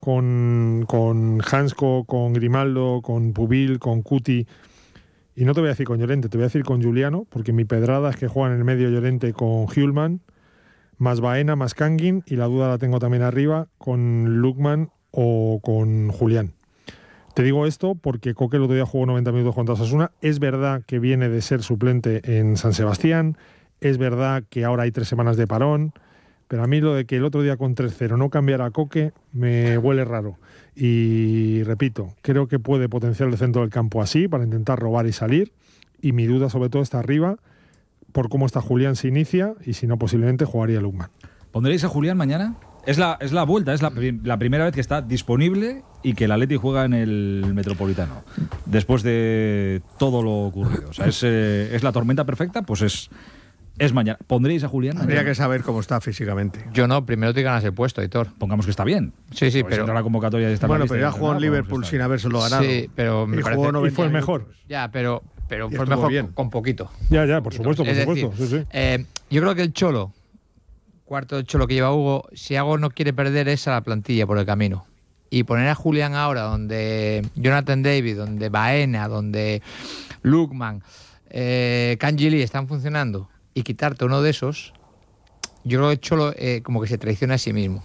con Hansko, con Grimaldo, con Pubil, con Cuti, y no te voy a decir con Llorente, te voy a decir con Giuliano, porque mi pedrada es que juega en el medio Llorente con Hjulman, más Baena, más Kangin, y la duda la tengo también arriba con Lukman o con Julián. Te digo esto porque Coque el otro día jugó 90 minutos contra Osasuna. Es verdad que viene de ser suplente en San Sebastián, es verdad que ahora hay 3 semanas de parón, pero a mí lo de que el otro día con 3-0 no cambiara a Coque me huele raro. Y repito, creo que puede potenciar el centro del campo así para intentar robar y salir, y mi duda sobre todo está arriba por cómo está Julián si inicia, y si no posiblemente jugaría Lukman. ¿Pondréis a Julián mañana? Es la vuelta, es la primera vez que está disponible y que el Atleti juega en el Metropolitano. Después de todo lo ocurrido. O sea, es la tormenta perfecta, pues es mañana. ¿Pondréis a Julián mañana? Habría que saber cómo está físicamente. Yo no, primero te ganas el puesto, Hitor. Pongamos que está bien. Sí, Pues pero la convocatoria ya está. Bueno, pero ya jugó en Liverpool sin habérselo ganado. Sí, pero me parece... jugó 90 y fue el mejor. Ya, pero fue estuvo mejor bien. con poquito. Ya, por supuesto, Es por supuesto. decir, Sí. Yo creo que el Cholo, cuarto del Cholo que lleva Hugo, si algo no quiere perder es a la plantilla por el camino. Y poner a Julián ahora, donde Jonathan David, donde Baena, donde Lukman, Kangili están funcionando, y quitarte uno de esos, yo creo que el Cholo como que se traiciona a sí mismo.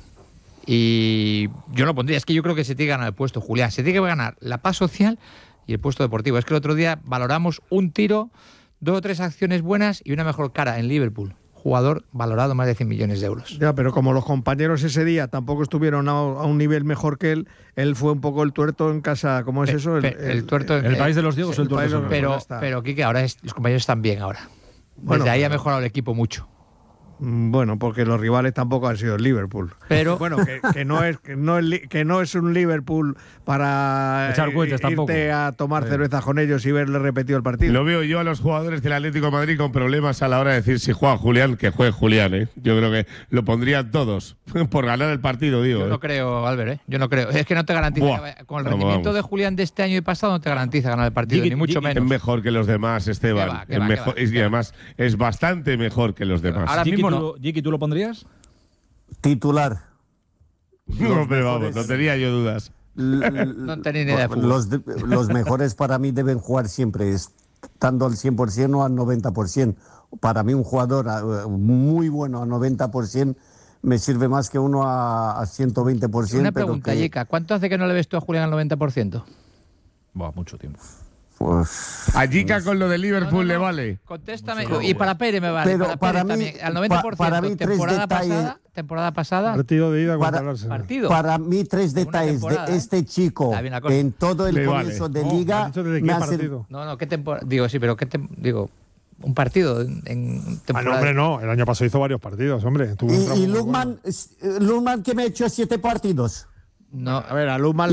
Y yo no pondría, es que yo creo que se tiene que ganar el puesto, Julián. Se tiene que ganar la paz social y el puesto deportivo. Es que el otro día valoramos un tiro, 2 o 3 acciones buenas y una mejor cara en Liverpool. Jugador valorado más de 100 millones de euros. Ya, pero como los compañeros ese día tampoco estuvieron a un nivel mejor que él fue un poco el tuerto en casa. ¿Cómo es eso? El tuerto El país de los Diegos, el tuerto. Pero Quique, ahora los compañeros están bien ahora. Bueno, desde ahí ha mejorado el equipo mucho. Bueno, porque los rivales tampoco han sido el Liverpool. Pero bueno, que no es un Liverpool para echar cohetes tampoco. Irte a tomar cerveza con ellos y verle repetido el partido. Lo veo yo a los jugadores del Atlético de Madrid con problemas a la hora de decir si juega Julián, que juegue Julián, ¿eh? Yo creo que lo pondrían todos por ganar el partido, digo. Yo no creo, Albert, yo no creo. Es que no te garantiza. Con el rendimiento de Julián de este año y pasado no te garantiza ganar el partido, ni mucho menos. Es mejor que los demás, Esteban. Y además es bastante mejor que los demás. Ahora mismo no. Jiki, ¿tú lo pondrías? Titular. No, pero vamos, no tenía yo dudas. No tenía ni idea de fútbol. Los mejores para mí deben jugar siempre, estando al 100% o al 90%. Para mí un jugador muy bueno a 90% me sirve más que uno a 120%. Una pregunta, Yika, ¿cuánto hace que no le ves tú a Julián al 90%? Mucho tiempo. Pues, a Jica con lo de Liverpool le vale. Contéstame. Y para Pérez me vale. Pero para mí, también, al 90%. Para mí, temporada pasada. Partido de ida contra el Arsenal. Para mí, 3 detalles de este chico en todo el comienzo de Liga. No, ¿qué temporada? Digo, sí, pero digo, un partido en temporada. Hombre, no. El año pasado hizo varios partidos, hombre. Y Lukman, que me ha hecho 7 partidos. No, a ver, a Lukman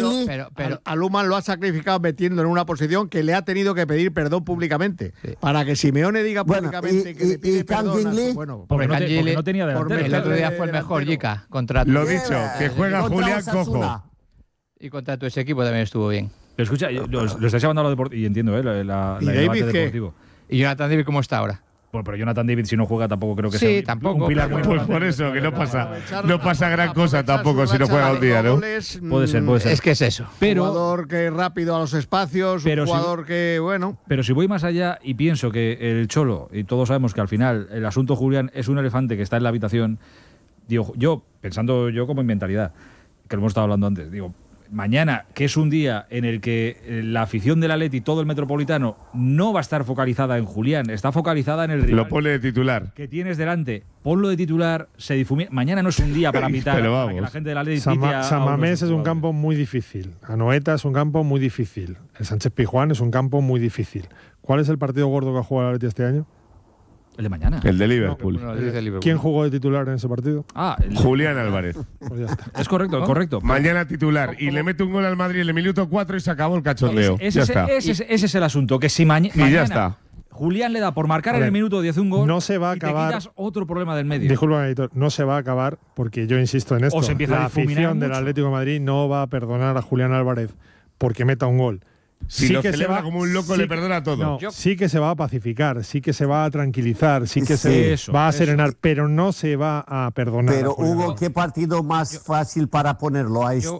lo ha sacrificado metiendo en una posición que le ha tenido que pedir perdón públicamente. Sí. Para que Simeone diga públicamente que le pide perdón. Bueno, porque no tenía delantero. El otro día fue el mejor, Jica. Lo dicho, que juega Julián Cojo. Y contra tu ese equipo también estuvo bien. Pero escucha, lo estáis llevando a lo deportivo, y entiendo, la debate deportivo. ¿Y Jonathan David cómo está ahora? Bueno, pero Jonathan David, si no juega, tampoco creo que sea un pilar muy pues por eso, que no pasa gran cosa tampoco si no juega un día, ¿no? Puede ser. Es que es eso. Pero, un jugador que rápido a los espacios, un jugador que, bueno... Pero si voy más allá y pienso que el Cholo, y todos sabemos que al final el asunto Julián es un elefante que está en la habitación, digo, yo, pensando yo como en mentalidad, que lo hemos estado hablando antes, digo, mañana, que es un día en el que la afición del Atleti, todo el Metropolitano, no va a estar focalizada en Julián, está focalizada en el rival. Lo pone de titular. Que tienes delante. Ponlo de titular, se difumina. Mañana no es un día para pitar, para que la gente del Atleti San Mamés es un campo muy difícil. Anoeta es un campo muy difícil. El Sánchez Pizjuán es un campo muy difícil. ¿Cuál es el partido gordo que ha jugado el Atleti este año? El de mañana. El de Liverpool. ¿Quién jugó de titular en ese partido? Julián Álvarez. Pues ya está. Es correcto. Mañana titular. Y le mete un gol al Madrid en el minuto 4 y se acabó el cachondeo. Ese es el asunto. Que si mañana ya está. Julián le da por marcar en el minuto 10 un gol, no se va a acabar, y te quitas otro problema del medio. Disculpa, editor, no se va a acabar porque yo insisto en esto. O se empieza la a difuminar afición mucho. del Atlético de Madrid no va a perdonar a Julián Álvarez porque meta un gol. Si sí lo que celebra se va, como un loco, sí, le perdona todo. No, sí que se va a pacificar, sí que se va a tranquilizar, sí que Sí, se eso, va a eso. serenar, pero no se va a perdonar. Pero a Julián Hugo, Álvarez. ¿qué partido más fácil para ponerlo?